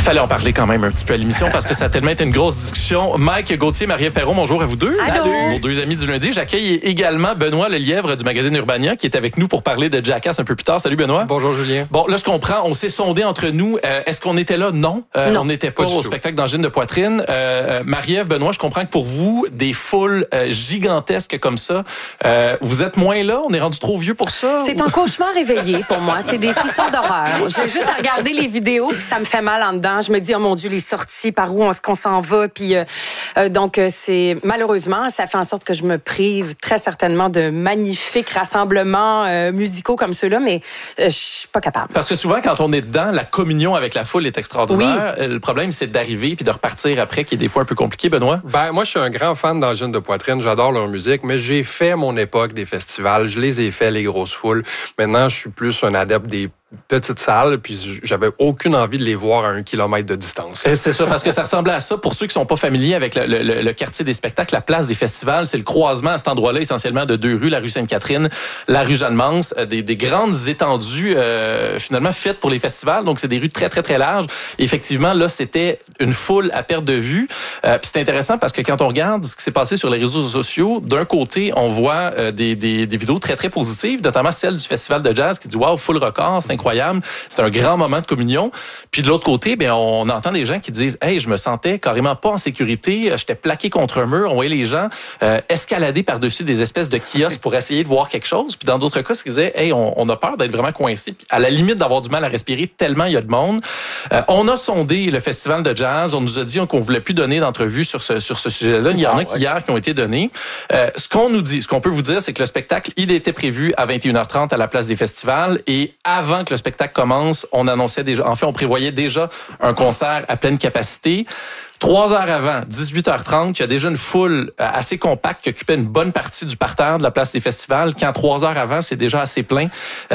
Fallait en parler quand même un petit peu à l'émission parce que ça a tellement été une grosse discussion. Mike Gauthier, Marie-Ève Perron, bonjour à vous deux. Allô. Nos deux amis du lundi. J'accueille également Benoît Lelièvre du magazine Urbania qui est avec nous pour parler de Jackass un peu plus tard. Salut Benoît. Bonjour Julien. Bon, là je comprends, on s'est sondé entre nous. Est-ce qu'on était là? Non. Non. On n'était pas au spectacle d'angine de poitrine. Marie-Ève, Benoît, je comprends que pour vous, des foules gigantesques comme ça, vous êtes moins là? On est rendu trop vieux pour ça? C'est un cauchemar réveillé pour moi. C'est des frissons d'horreur. J'ai juste à regarder les vidéos puis ça me fait mal en dedans. Je me dis, oh mon Dieu, les sorties, par où est-ce qu'on s'en va? Puis donc, c'est malheureusement, ça fait en sorte que je me prive très certainement de magnifiques rassemblements musicaux comme ceux-là, mais je suis pas capable. Parce que souvent, quand on est dedans, la communion avec la foule est extraordinaire. Oui. Le problème, c'est d'arriver puis de repartir après, qui est des fois un peu compliqué, Benoît. Ben, moi, je suis un grand fan d'Angine de poitrine. J'adore leur musique, mais j'ai fait mon époque des festivals. Je les ai fait, les grosses foules. Maintenant, je suis plus un adepte des petites salles, puis j'avais aucune envie de les voir à 1 kilomètre de distance. C'est ça, parce que ça ressemblait à ça. Pour ceux qui sont pas familiers avec le quartier des spectacles, la place des festivals, c'est le croisement à cet endroit-là, essentiellement de deux rues, la rue Sainte-Catherine, la rue Jeanne-Mance, des grandes étendues finalement faites pour les festivals. Donc, c'est des rues très, très, très larges. Et effectivement, là, c'était une foule à perte de vue. Puis c'est intéressant parce que quand on regarde ce qui s'est passé sur les réseaux sociaux, d'un côté, on voit des vidéos très, très positives, notamment celle du Festival de jazz qui dit « Wow, full record, c'est incroyable, c'est un grand moment de communion. » Puis de l'autre côté, bien, on entend des gens qui disent « Hey, je me sentais carrément pas en sécurité, j'étais plaqué contre un mur. » On voyait les gens escalader par-dessus des espèces de kiosques pour essayer de voir quelque chose. Puis dans d'autres cas, ils disaient « Hey, on a peur d'être vraiment coincé. » Puis à la limite d'avoir du mal à respirer tellement il y a de monde. On a sondé le Festival de jazz. On nous a dit qu'on voulait plus donner d'entrevues sur ce sujet-là. Il y en a qui hier qui ont été données. Ce qu'on nous dit, ce qu'on peut vous dire, c'est que le spectacle, il était prévu à 21h30 à la place des festivals. Et avant que le spectacle commence, on annonçait déjà, en fait, on prévoyait déjà un concert à pleine capacité. 3 heures avant, 18h30, il y a déjà une foule assez compacte qui occupait une bonne partie du parterre de la place des festivals. Quand 3 heures avant, c'est déjà assez plein,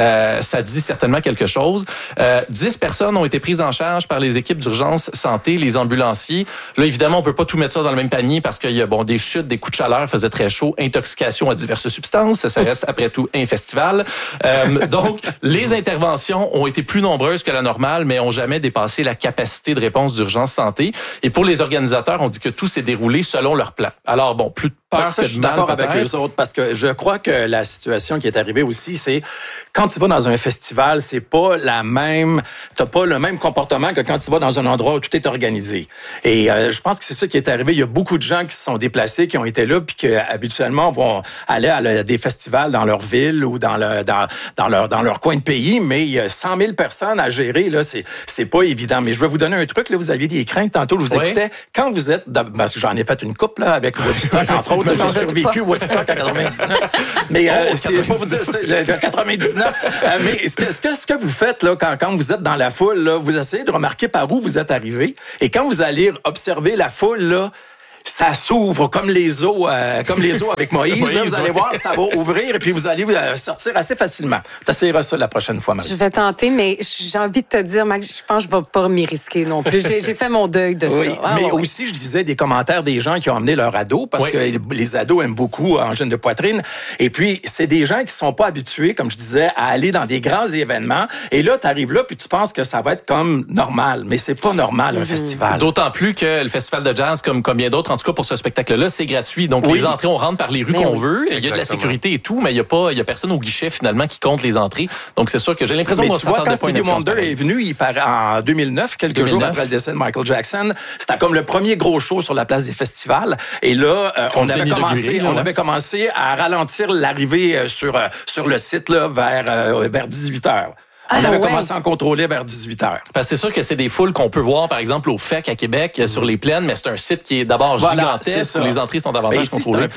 ça dit certainement quelque chose. 10 personnes ont été prises en charge par les équipes d'urgence santé, les ambulanciers. Là, évidemment, on peut pas tout mettre ça dans le même panier parce qu'il y a des chutes, des coups de chaleur, faisait très chaud, intoxication à diverses substances. Ça reste après tout un festival. Donc, les interventions ont été plus nombreuses que la normale, mais ont jamais dépassé la capacité de réponse d'urgence santé. Et pour les organisateurs, on dit que tout s'est déroulé selon leur plan. Alors, bon, plus de peur que de mal. Je suis d'accord avec eux autres parce que je crois que la situation qui est arrivée aussi, c'est quand tu vas dans un festival, c'est pas la même, t'as pas le même comportement que quand tu vas dans un endroit où tout est organisé. Et je pense que c'est ça qui est arrivé. Il y a beaucoup de gens qui se sont déplacés, qui ont été là, puis qui habituellement vont aller à des festivals dans leur ville ou dans leur coin de pays, mais il y a 100 000 personnes à gérer, là, c'est pas évident. Mais je vais vous donner un truc, là, vous aviez des craintes tantôt, je vous écoutais. Quand vous êtes, parce que j'en ai fait une couple là, avec Woodstock, entre autres, j'ai survécu Woodstock en 99. Mais c'est pas vous dire, c'est le 99. Mais ce que vous faites là, quand vous êtes dans la foule, là, vous essayez de remarquer par où vous êtes arrivé. Et quand vous allez observer la foule, là, ça s'ouvre comme les eaux avec Moïse. Là, vous allez voir, ça va ouvrir et puis vous allez sortir assez facilement. Tu essaieras ça la prochaine fois, Marie. Je vais tenter, mais j'ai envie de te dire, Max, je pense que je ne vais pas m'y risquer non plus. J'ai fait mon deuil de ça. Mais aussi, je disais des commentaires des gens qui ont amené leur ado, parce que les ados aiment beaucoup Angine de poitrine. Et puis, c'est des gens qui sont pas habitués, comme je disais, à aller dans des grands événements. Et là, tu arrives là, puis tu penses que ça va être comme normal. Mais c'est pas normal, un festival. D'autant plus que le festival de jazz, comme bien d'autres, en tout cas pour ce spectacle-là, c'est gratuit. Donc, les entrées, on rentre par les rues qu'on veut. Il y a de la sécurité et tout, mais il y a personne au guichet, finalement, qui compte les entrées. Donc, c'est sûr que j'ai l'impression qu'on s'attendait pas à une Stevie Wonder est venu, en 2009, quelques jours après le décès de Michael Jackson, c'était comme le premier gros show sur la place des festivals. Et là, on avait commencé à ralentir l'arrivée sur le site là, vers 18h. On avait commencé à en contrôler vers 18h. Parce que c'est sûr que c'est des foules qu'on peut voir, par exemple, au FEC à Québec, sur les plaines, mais c'est un site qui est d'abord gigantesque, où les entrées sont davantage contrôlées. C'est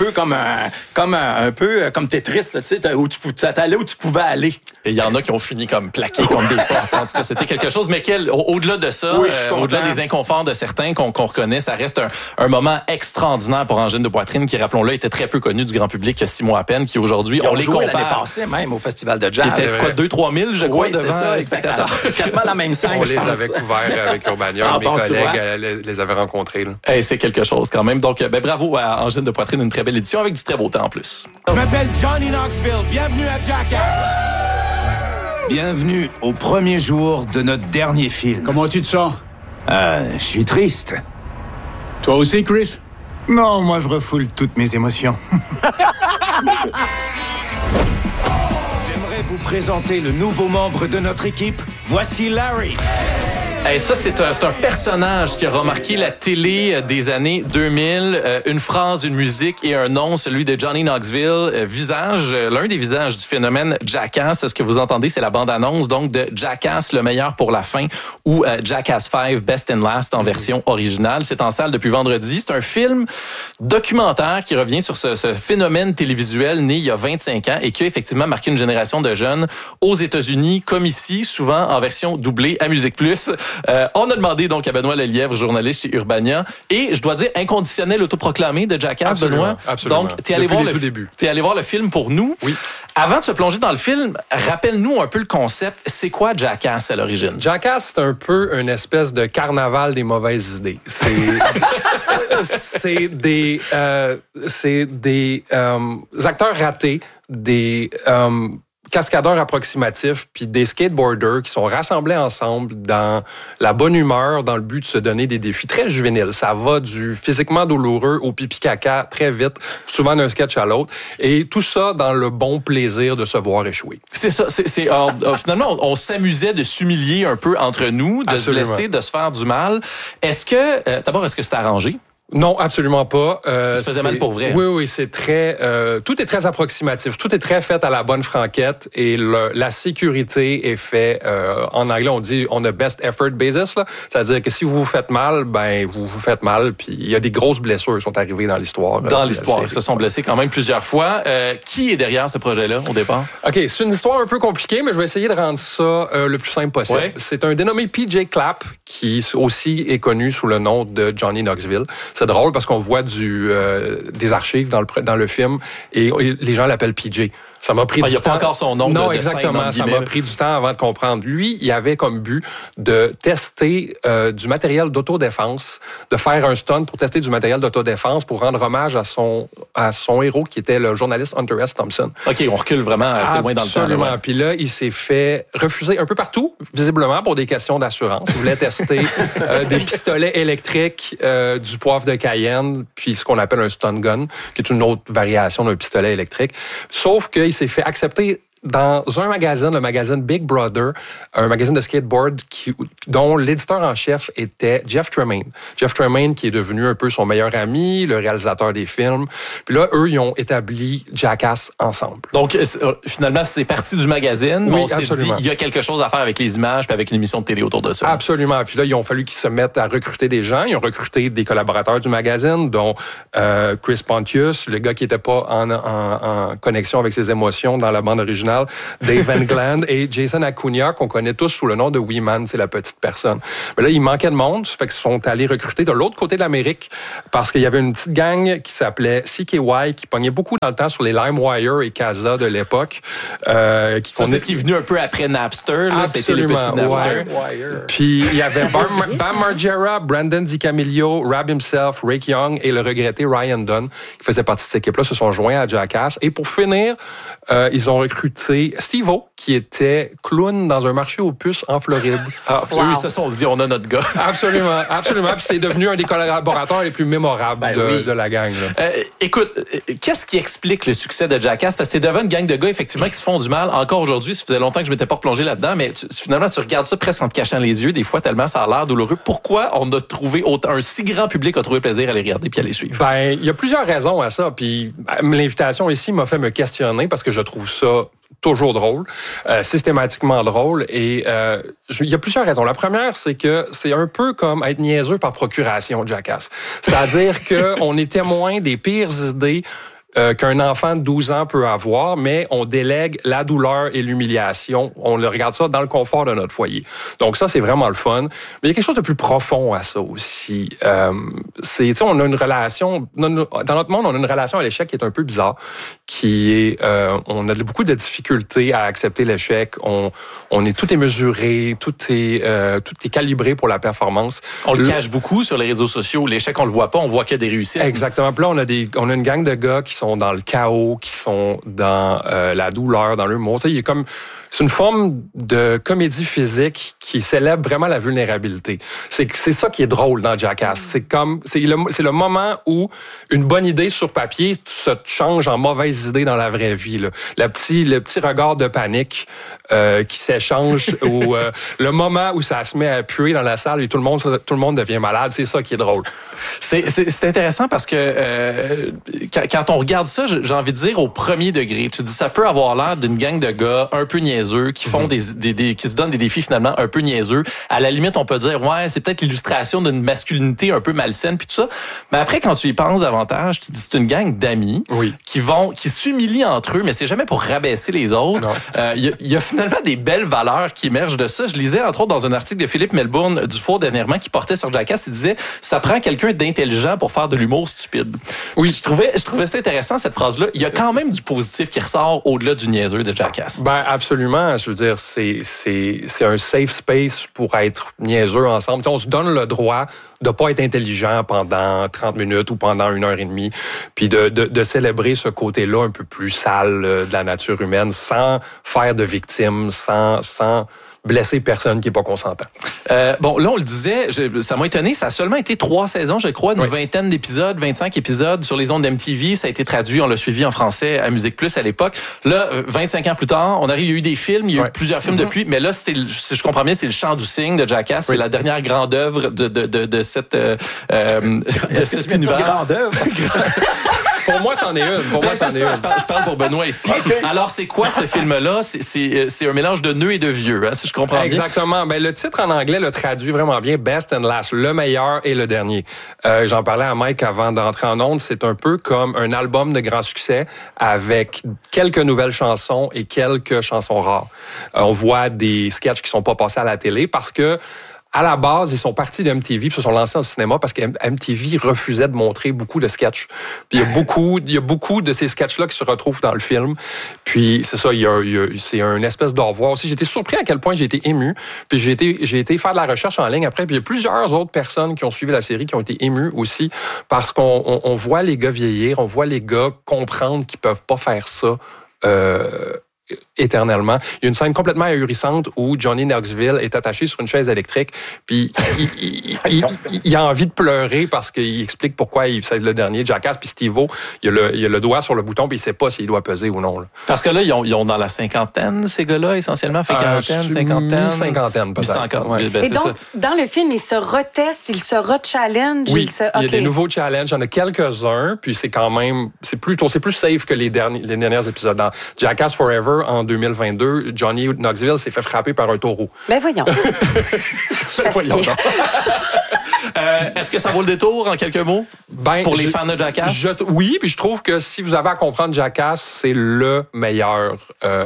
un peu comme Tetris, tu sais, où tu allais où tu pouvais aller. Et il y en a qui ont fini comme plaqués comme des portes. En tout cas, c'était quelque chose. Mais au-delà de ça, au-delà des inconforts de certains qu'on reconnaît, ça reste un moment extraordinaire pour Angine de poitrine, qui, rappelons-le, était très peu connu du grand public il y a 6 mois à peine, qui aujourd'hui, on les compare. L'année passée même au Festival de jazz. Qui était quoi, 2-3 000, je crois, c'est ça, exactement. Quasiment la même scène, on les avait couverts avec Urbania. Mes collègues les avaient rencontrés. C'est quelque chose quand même. Donc, bravo à Angine de poitrine, une très belle édition avec du très beau temps en plus. Je m'appelle Johnny Knoxville. Bienvenue à Jackass. Bienvenue au premier jour de notre dernier film. Comment tu te sens? Je suis triste. Toi aussi, Chris? Non, moi je refoule toutes mes émotions. J'aimerais vous présenter le nouveau membre de notre équipe. Voici Larry. Hey, ça, c'est un personnage qui a remarqué la télé des années 2000. Une phrase, une musique et un nom, celui de Johnny Knoxville. L'un des visages du phénomène Jackass. Ce que vous entendez, c'est la bande-annonce donc de Jackass, le meilleur pour la fin, ou Jackass 5, Best and Last en version originale. C'est en salle depuis vendredi. C'est un film documentaire qui revient sur ce phénomène télévisuel né il y a 25 ans et qui a effectivement marqué une génération de jeunes aux États-Unis, comme ici, souvent en version doublée à Musique Plus. On a demandé donc à Benoît Lelièvre, journaliste chez Urbania, et je dois dire inconditionnel autoproclamé de Jackass, absolument, Benoît. Absolument. Donc, t'es allé voir le film pour nous. Oui. Avant de se plonger dans le film, rappelle-nous un peu le concept. C'est quoi Jackass à l'origine? Jackass, c'est un peu une espèce de carnaval des mauvaises idées. C'est des acteurs ratés, des cascadeurs approximatifs puis des skateboarders qui sont rassemblés ensemble dans la bonne humeur, dans le but de se donner des défis très juvéniles. Ça va du physiquement douloureux au pipi-caca très vite, souvent d'un sketch à l'autre, et tout ça dans le bon plaisir de se voir échouer. C'est ça. Finalement, on s'amusait de s'humilier un peu entre nous, de Absolument. se blesser, de se faire du mal. D'abord, est-ce que c'est arrangé? Non, absolument pas. Ça se faisait mal pour vrai. Oui, c'est très... tout est très approximatif. Tout est très fait à la bonne franquette et la sécurité est fait... en anglais, on dit on a best effort basis. Là. C'est-à-dire que si vous vous faites mal, ben vous vous faites mal. Puis il y a des grosses blessures qui sont arrivées dans l'histoire. Ils se sont blessés quand même plusieurs fois. Qui est derrière ce projet-là au départ? OK, c'est une histoire un peu compliquée, mais je vais essayer de rendre ça le plus simple possible. Ouais. C'est un dénommé PJ Clapp qui aussi est connu sous le nom de Johnny Knoxville. C'est drôle parce qu'on voit des archives dans le film et les gens l'appellent PJ. Ça m'a pris du temps. Il n'y a pas encore son nom. Non, de exactement. scène, ça m'a pris du temps avant de comprendre. Lui, il avait comme but de tester du matériel d'autodéfense, de faire un stunt pour tester du matériel d'autodéfense pour rendre hommage à son héros qui était le journaliste Hunter S. Thompson. OK, on recule vraiment assez loin dans le temps. Absolument. Ouais. Puis là, il s'est fait refuser un peu partout, visiblement pour des questions d'assurance. Il voulait tester des pistolets électriques, du poivre de Cayenne, puis ce qu'on appelle un stun gun, qui est une autre variation d'un pistolet électrique. Sauf qu'il s'est fait accepter dans un magazine, le magazine Big Brother, un magazine de skateboard dont l'éditeur en chef était Jeff Tremaine. Jeff Tremaine qui est devenu un peu son meilleur ami, le réalisateur des films. Puis là, eux, ils ont établi Jackass ensemble. Donc, finalement, c'est parti du magazine. Oui, on s'est absolument. dit, il y a quelque chose à faire avec les images puis avec une émission de télé autour de ça. Absolument. Puis là, ils ont fallu qu'ils se mettent à recruter des gens. Ils ont recruté des collaborateurs du magazine, dont Chris Pontius, le gars qui n'était pas en connexion avec ses émotions dans la bande originale, Dave England et Jason Acuna, qu'on connaît tous sous le nom de Wee Man, c'est la petite personne. Mais là, il manquait de monde, ça fait qu'ils sont allés recruter de l'autre côté de l'Amérique parce qu'il y avait une petite gang qui s'appelait CKY, qui pognait beaucoup dans le temps sur les LimeWire et Casa de l'époque. C'est ce qui est venu un peu après Napster. Là, c'était les petits Napster. Ouais. Puis il y avait Bam Margera, Brandon DiCamillo, Rab himself, Rick Young et le regretté Ryan Dunn, qui faisaient partie de cette équipe-là, se sont joints à Jackass. Et pour finir, ils ont recruté Steve-O, qui était clown dans un marché aux puces en Floride. Eux, ils se sont dit, on a notre gars. Absolument. Puis c'est devenu un des collaborateurs les plus mémorables de la gang. Écoute, qu'est-ce qui explique le succès de Jackass? Parce que c'est devant une gang de gars, effectivement, qui se font du mal. Encore aujourd'hui, ça faisait longtemps que je m'étais pas replongé là-dedans, mais finalement, tu regardes ça presque en te cachant les yeux, des fois, tellement ça a l'air douloureux. Pourquoi on a trouvé un si grand public a trouvé plaisir à les regarder puis à les suivre? Il y a plusieurs raisons à ça. Puis l'invitation ici m'a fait me questionner parce que je trouve ça toujours drôle, systématiquement drôle. Et il y a plusieurs raisons. La première, c'est que c'est un peu comme être niaiseux par procuration, Jackass. C'est-à-dire qu'on est témoin des pires idées qu'un enfant de 12 ans peut avoir, mais on délègue la douleur et l'humiliation. On le regarde ça dans le confort de notre foyer. Donc ça, c'est vraiment le fun. Mais il y a quelque chose de plus profond à ça aussi. On a une relation... Dans notre monde, on a une relation à l'échec qui est un peu bizarre, qui est... on a beaucoup de difficultés à accepter l'échec. Tout est mesuré, tout est calibré pour la performance. On le cache beaucoup sur les réseaux sociaux. L'échec, on le voit pas, on voit qu'il y a des réussites. Exactement. Puis là, on a une gang de gars qui sont dans le chaos, qui sont dans la douleur, dans l'humour. Tu sais, une forme de comédie physique qui célèbre vraiment la vulnérabilité. C'est ça qui est drôle dans Jackass. C'est le moment où une bonne idée sur papier se change en mauvaise idée dans la vraie vie, là. Le petit regard de panique qui s'échange ou le moment où ça se met à puer dans la salle et tout le monde devient malade, c'est ça qui est drôle. C'est intéressant parce que quand on regarde ça, j'ai envie de dire au premier degré, tu dis ça peut avoir l'air d'une gang de gars un peu niaiseux qui font qui se donnent des défis finalement un peu niaiseux. À la limite, on peut dire ouais, c'est peut-être l'illustration d'une masculinité un peu malsaine puis tout ça. Mais après quand tu y penses davantage, tu dis c'est une gang d'amis qui s'humilient entre eux, mais c'est jamais pour rabaisser les autres. Il y a finalement des belles valeurs qui émergent de ça. Je lisais entre autres dans un article de Philippe Melbourne du Four dernièrement qui portait sur Jackass, il disait ça prend quelqu'un d'intelligent pour faire de l'humour stupide. Oui, je trouvais ça intéressant cette phrase-là. Il y a quand même du positif qui ressort au-delà du niaiseux de Jackass. Ben absolument, je veux dire c'est un safe space pour être niaiseux ensemble. T'sais, on se donne le droit de pas être intelligent pendant 30 minutes ou pendant 1h30, puis de célébrer ce côté-là un peu plus sale de la nature humaine sans faire de victimes, sans blesser personne qui n'est pas consentant. Bon, là, on le disait, ça m'a étonné, ça a seulement été 3 saisons, je crois, une vingtaine d'épisodes, 25 épisodes sur les ondes d'MTV. Ça a été traduit, on l'a suivi en français à Musique Plus à l'époque. Là, 25 ans plus tard, il y a eu des films, il y a eu plusieurs films depuis, mais là, si je comprends bien, c'est le chant du cygne de Jackass, c'est la dernière grande œuvre de cet univers. Grande œuvre? Pour moi, c'en est une. Je parle pour Benoît ici. Okay. Alors, c'est quoi ce film-là? C'est un mélange de nœuds et de vieux, hein, si je comprends bien. Exactement. Ben, le titre en anglais le traduit vraiment bien. Best and Last. Le meilleur et le dernier. J'en parlais à Mike avant d'entrer en ondes. C'est un peu comme un album de grand succès avec quelques nouvelles chansons et quelques chansons rares. On voit des sketchs qui sont pas passés à la télé parce que à la base, ils sont partis de MTV puis se sont lancés en cinéma parce que MTV refusait de montrer beaucoup de sketchs. Puis il y a beaucoup de ces sketchs-là qui se retrouvent dans le film. Puis c'est ça, c'est une espèce d'au revoir aussi. J'étais surpris à quel point j'ai été ému. Puis j'ai été faire de la recherche en ligne après. Puis il y a plusieurs autres personnes qui ont suivi la série qui ont été émues aussi parce qu'on voit les gars vieillir, on voit les gars comprendre qu'ils peuvent pas faire ça. Éternellement. Il y a une scène complètement ahurissante où Johnny Knoxville est attaché sur une chaise électrique, puis il a envie de pleurer parce qu'il explique pourquoi c'est le dernier. Jackass puis Steve-O, il a le doigt sur le bouton puis il sait pas s'il doit peser ou non. Là. Parce que là, ils ont dans la cinquantaine, ces gars-là, essentiellement, fait quarantaine, cinquantaine. Mi-cinquantaine, peut-être. Ouais. Et donc, dans le film, ils se retestent, ils se re-challenge. Oui, il y a des nouveaux challenges. Il y en a quelques-uns, puis c'est quand même... C'est plus safe que les derniers épisodes. Dans Jackass Forever, en 2022, Johnny Knoxville s'est fait frapper par un taureau. Ben voyons. Voyons donc. Est-ce que ça vaut le détour en quelques mots pour les fans de Jackass? Oui, puis je trouve que si vous avez à comprendre Jackass, c'est le meilleur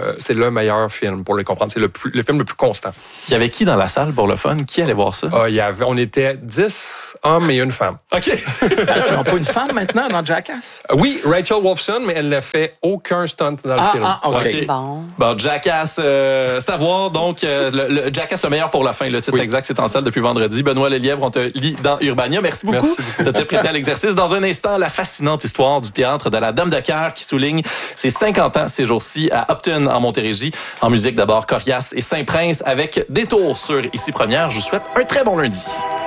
film pour le comprendre. C'est le film le plus constant. Il y avait qui dans la salle pour le fun? Qui allait voir ça? On était 10 hommes et une femme. OK. Ils n'ont pas une femme maintenant dans Jackass? Oui, Rachel Wolfson, mais elle n'a fait aucun stunt dans le film. OK. Bon, Jackass, c'est à voir. Donc, le Jackass le meilleur pour la fin. Le titre exact, c'est en salle depuis vendredi. Benoît Lelièvre, on te lit dans Urbania. Merci beaucoup de te prêter à l'exercice. Dans un instant, la fascinante histoire du théâtre de la Dame de Cœur qui souligne ses 50 ans ces jours-ci à Upton, en Montérégie. En musique, d'abord, Corias et Saint-Prince avec Détour sur Ici Première. Je vous souhaite un très bon lundi.